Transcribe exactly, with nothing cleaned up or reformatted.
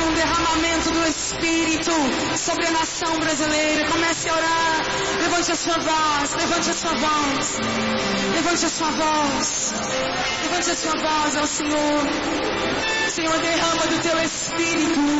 um derramamento do Espírito sobre a nação brasileira. Comece a orar. Levante a sua voz, levante a sua voz. Levante a sua voz. Levante a sua voz ao Senhor. Senhor, derrama do teu Espírito.